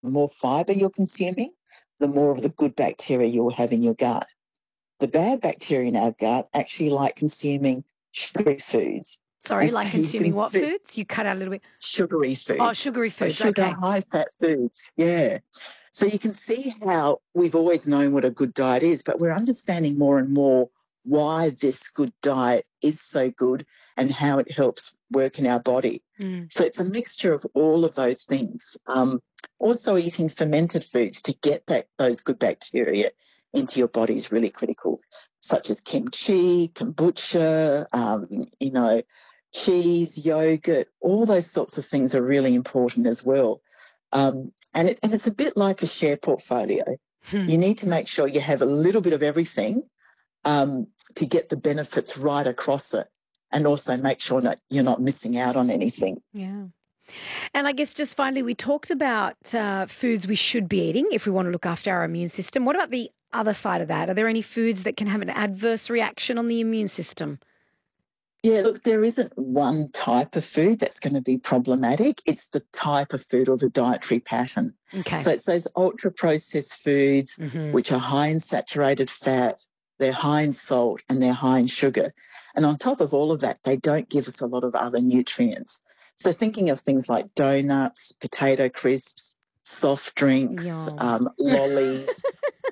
the more fibre you're consuming, the more of the good bacteria you'll have in your gut. The bad bacteria in our gut actually like consuming sugary foods. Sorry, And like so you consuming can what see foods? You cut out a little bit. sugary foods. Oh, sugary So foods. sugar, Okay. high-fat foods, yeah. So you can see how we've always known what a good diet is, but we're understanding more and more why this good diet is so good and how it helps work in our body. So it's a mixture of all of those things. Also eating fermented foods to get those good bacteria into your body is really critical, such as kimchi, kombucha, cheese, yogurt, all those sorts of things are really important as well. And it's a bit like a share portfolio. You need to make sure you have a little bit of everything to get the benefits right across it, and also make sure that you're not missing out on anything. Yeah. And I guess just finally, we talked about foods we should be eating if we want to look after our immune system. What about the other side of that? Are there any foods that can have an adverse reaction on the immune system? Yeah, look, there isn't one type of food that's going to be problematic. It's the type of food or the dietary pattern. Okay. So it's those ultra-processed foods which are high in saturated fat, they're high in salt, and they're high in sugar. And on top of all of that, they don't give us a lot of other nutrients. So thinking of things like donuts, potato crisps, soft drinks, lollies.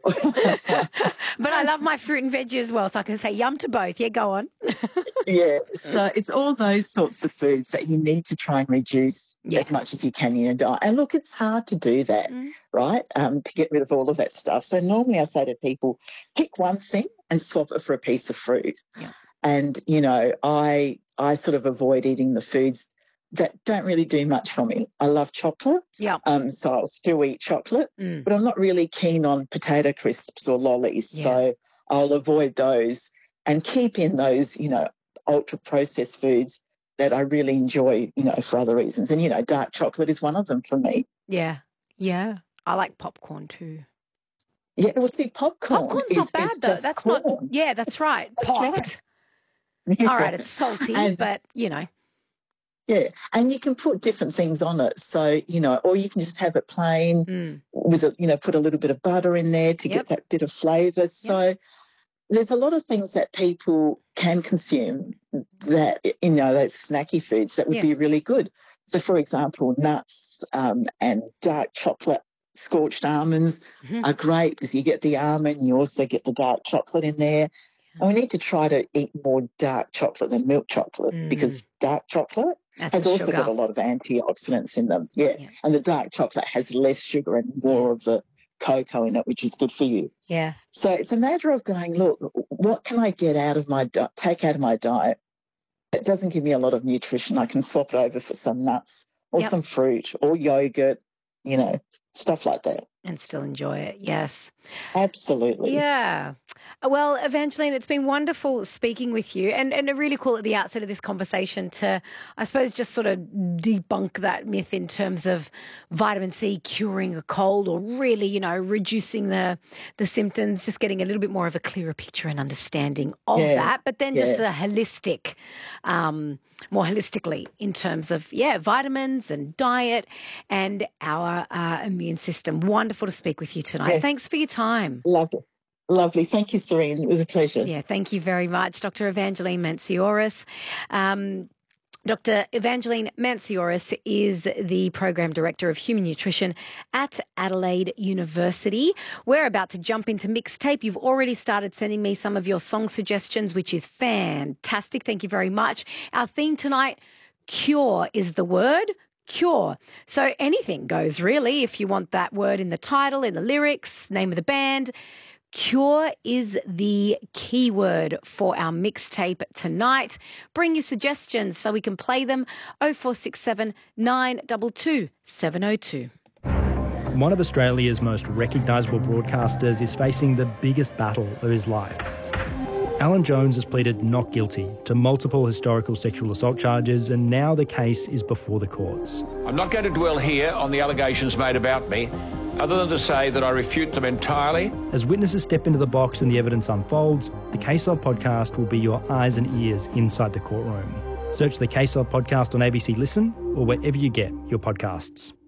But I love my fruit and veggie as well, so I can say yum to both. Yeah, go on. Yeah, so it's all those sorts of foods that you need to try and reduce as much as you can in your diet. And look, it's hard to do that, right, to get rid of all of that stuff. So normally I say to people, pick one thing and swap it for a piece of fruit. Yeah. And, I sort of avoid eating the foods that don't really do much for me. I love chocolate, so I'll still eat chocolate, but I'm not really keen on potato crisps or lollies, so I'll avoid those and keep in those, ultra-processed foods that I really enjoy, for other reasons. And, dark chocolate is one of them for me. Yeah, yeah. I like popcorn too. Yeah, well, see, popcorn's not bad, though. That's corn. not. Yeah, that's right. That's Popped. right. Yeah. All right, it's salty, but Yeah, and you can put different things on it. So, or you can just have it plain with, put a little bit of butter in there to get that bit of flavour. So there's a lot of things that people can consume that, those snacky foods that would be really good. So, for example, nuts and dark chocolate, scorched almonds are great because you get the almond, you also get the dark chocolate in there. And we need to try to eat more dark chocolate than milk chocolate because dark chocolate has also got a lot of antioxidants in them. Yeah. And the dark chocolate has less sugar and more of the cocoa in it, which is good for you. Yeah. So it's a matter of going, look, what can I get out of take out of my diet that doesn't give me a lot of nutrition? I can swap it over for some nuts or some fruit or yogurt, stuff like that. And still enjoy it, yes. Absolutely. Yeah. Well, Evangeline, it's been wonderful speaking with you and really cool at the outset of this conversation to, I suppose, just sort of debunk that myth in terms of vitamin C curing a cold or really, reducing the symptoms, just getting a little bit more of a clearer picture and understanding of that, but then just a holistic, more holistically in terms of, vitamins and diet and our immune system. Wonderful to speak with you tonight. Yeah. Thanks for your time. Lovely. Thank you, Serene. It was a pleasure. Yeah, thank you very much, Dr. Evangeline Mansioris. Dr. Evangeline Mansioris is the Program Director of Human Nutrition at Adelaide University. We're about to jump into Mixtape. You've already started sending me some of your song suggestions, which is fantastic. Thank you very much. Our theme tonight, cure is the word. Cure. So anything goes, really, if you want that word in the title, in the lyrics, name of the band. Cure is the keyword for our mixtape tonight. Bring your suggestions so we can play them. 0467 922 702. One of Australia's most recognisable broadcasters is facing the biggest battle of his life. Alan Jones has pleaded not guilty to multiple historical sexual assault charges, and now the case is before the courts. I'm not going to dwell here on the allegations made about me, other than to say that I refute them entirely. As witnesses step into the box and the evidence unfolds, the Case Of podcast will be your eyes and ears inside the courtroom. Search the Case Of podcast on ABC Listen or wherever you get your podcasts.